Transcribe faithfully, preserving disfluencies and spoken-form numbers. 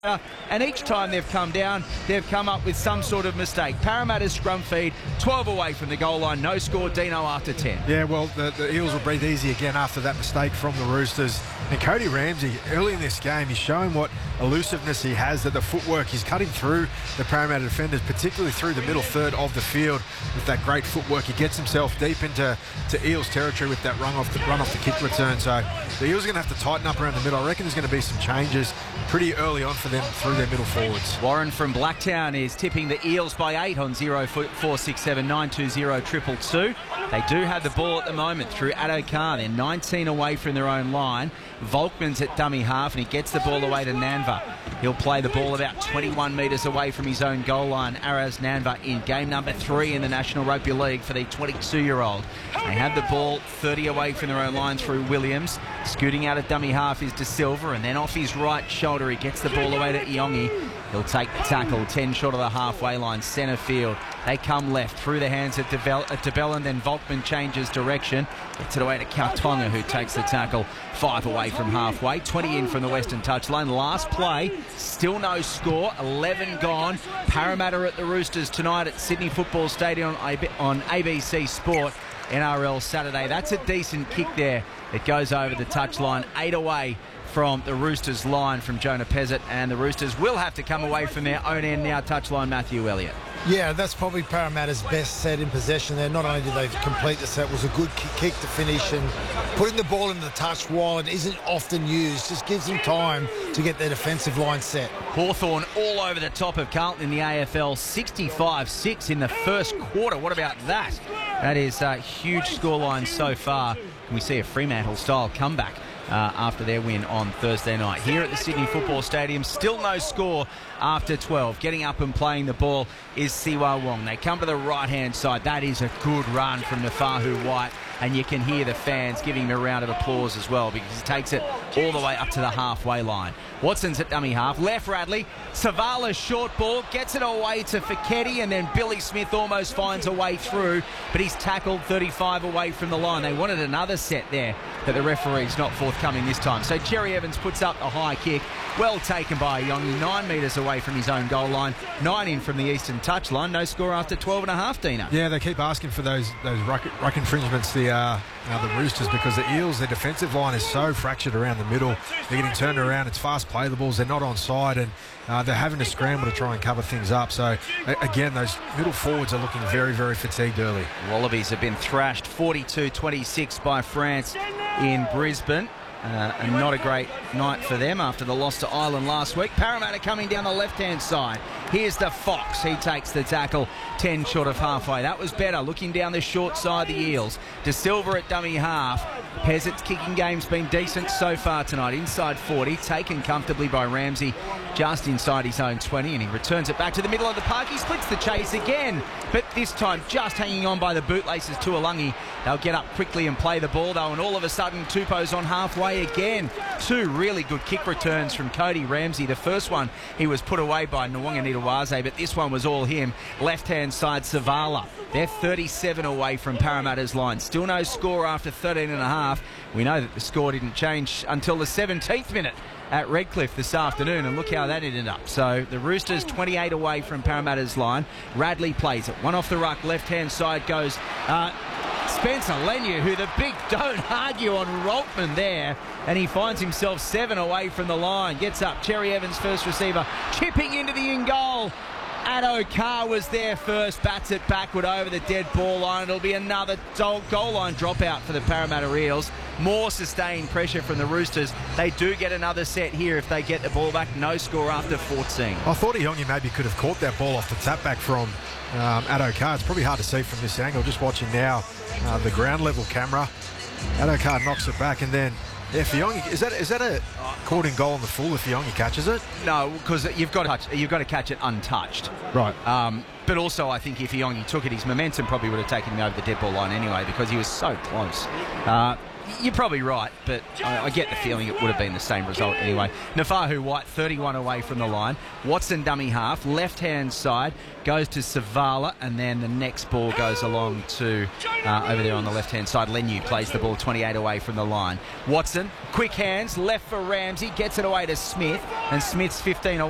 Uh, and each time they've come down, they've come up with some sort of mistake. Parramatta's scrum feed, twelve away from the goal line, no score, Dino after ten. Yeah, well, the, the Eels will breathe easy again after that mistake from the Roosters. And Cody Ramsey, early in this game, he's showing what elusiveness he has, that the footwork, he's cutting through the Parramatta defenders, particularly through the middle third of the field with that great footwork. He gets himself deep into to Eels territory with that run off the, run off the kick return. So the Eels are going to have to tighten up around the middle. I reckon there's going to be some changes pretty early on for them through their middle forwards. Warren from Blacktown is tipping the Eels by eight on zero four six seven nine two zero triple two. They do have the ball at the moment through Addo-Carr. They're nineteen away from their own line. Volkman's at dummy half and he gets the ball away to Nanva. He'll play the ball about twenty-one metres away from his own goal line. Araz Nanva in game number three in the National Rugby League for the twenty-two-year-old. They have the ball thirty away from their own line through Williams. Scooting out at dummy half is De Silva, and then off his right shoulder he gets the ball away to Iongi. He'll take the tackle, ten short of the halfway line, centre field. They come left through the hands of DeBell, and then Volkman changes direction. Gets it away to Kautonga, who takes the tackle five away from halfway. twenty in from the western touchline. Last play, still no score, eleven gone. Parramatta at the Roosters tonight at Sydney Football Stadium on A B C Sport. N R L Saturday. That's a decent kick there. It goes over the touchline, eight away from the Roosters line from Jonah Pezzett, and the Roosters will have to come away from their own end now. Touchline, Matthew Elliott. Yeah, that's probably Parramatta's best set in possession there. Not only did they complete the set, it was a good kick to finish, and putting the ball into the touch while it isn't often used just gives them time to get their defensive line set. Hawthorn all over the top of Carlton in the A F L, sixty-five six in the first quarter. What about that? That is a huge scoreline so far. Can we see a Fremantle-style comeback Uh, after their win on Thursday night? Here at the Sydney Football Stadium, still no score after twelve. Getting up and playing the ball is Siwa Wong. They come to the right-hand side. That is a good run from Nafahu White, and you can hear the fans giving him a round of applause as well because he takes it all the way up to the halfway line. Watson's at dummy half. Left Radley. Savala's short ball. Gets it away to Fiketti, and then Billy Smith almost finds a way through, but he's tackled thirty-five away from the line. They wanted another set there, but the referee's not forthcoming this time. So Cherry Evans puts up a high kick. Well taken by Iongi, nine metres away from his own goal line. Nine in from the eastern touchline. No score after twelve and a half, Dina. Yeah, they keep asking for those those ruck, ruck infringements, the, uh, uh, the Roosters, because the Eels, their defensive line is so fractured around the middle. They're getting turned around. It's fast play the balls. They're not on side, and uh, they're having to scramble to try and cover things up. So, again, those middle forwards are looking very, very fatigued early. Wallabies have been thrashed forty-two twenty-six by France in Brisbane. Uh, and not a great night for them after the loss to Ireland last week. Parramatta coming down the left-hand side. Here's the Fox. He takes the tackle ten short of halfway. That was better. Looking down the short side, the Eels. De Silva at dummy half. Pezzett's kicking game's been decent so far tonight. Inside forty, taken comfortably by Ramsey just inside his own twenty, and he returns it back to the middle of the park. He splits the chase again, but this time just hanging on by the bootlaces to Tuolungi. They'll get up quickly and play the ball, though, and all of a sudden Tupou's on halfway again. Two really good kick returns from Cody Ramsey. The first one, he was put away by Nwanga-Nitawaze, but this one was all him. Left-hand side, Savala. They're thirty-seven away from Parramatta's line. Still no score after thirteen and a half. We know that the score didn't change until the seventeenth minute at Redcliffe this afternoon, and look how that ended up. So the Roosters twenty-eight away from Parramatta's line. Radley plays it. One off the ruck, left-hand side goes uh, Spencer Leniu, who the big don't argue on Roltman there, and he finds himself seven away from the line. Gets up, Cherry Evans, first receiver, chipping into the in-goal. Addo-Carr was there first, bats it backward over the dead ball line. It'll be another goal line dropout for the Parramatta Eels. More sustained pressure from the Roosters. They do get another set here if they get the ball back. No score after fourteen. I thought Iongi maybe could have caught that ball off the tap back from um, Addo-Carr. It's probably hard to see from this angle. Just watching now uh, the ground level camera. Addo-Carr knocks it back, and then yeah, Iongi, is that is that a caught in goal on the full if Iongi catches it? No, because you've got to touch, you've got to catch it untouched. Right. Um, but also, I think if Iongi took it, his momentum probably would have taken him over the dead ball line anyway because he was so close. Uh, You're probably right, but I, I get the feeling it would have been the same result anyway. Nafahu White, thirty-one away from the line. Watson dummy half, left-hand side, goes to Savala, and then the next ball goes along to, uh, over there on the left-hand side, Leniu plays the ball twenty-eight away from the line. Watson, quick hands, left for Ramsey, gets it away to Smith, and Smith's fifteen away.